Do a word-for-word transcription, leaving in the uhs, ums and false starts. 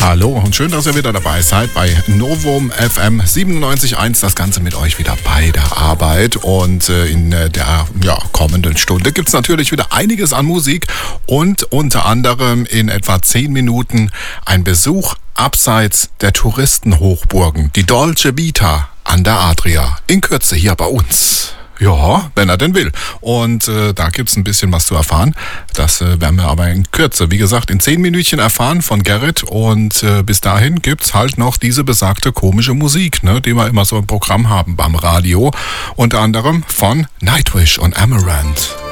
Hallo und schön, dass ihr wieder dabei seid bei Novum F M siebenundneunzig Komma eins. Das Ganze mit euch wieder bei der Arbeit. Und äh, in der ja, kommenden Stunde gibt es natürlich wieder einiges an Musik und unter anderem in etwa zehn Minuten ein Besuch abseits der Touristenhochburgen. Die Dolce Vita an der Adria. In Kürze hier bei uns. Ja, wenn er denn will. Und äh, da gibt's ein bisschen was zu erfahren. Das äh, werden wir aber in Kürze, wie gesagt, in zehn Minütchen erfahren von Gerrit. Und äh, bis dahin gibt's halt noch diese besagte komische Musik, ne, die wir immer so im Programm haben beim Radio. Unter anderem von Nightwish und Amaranth.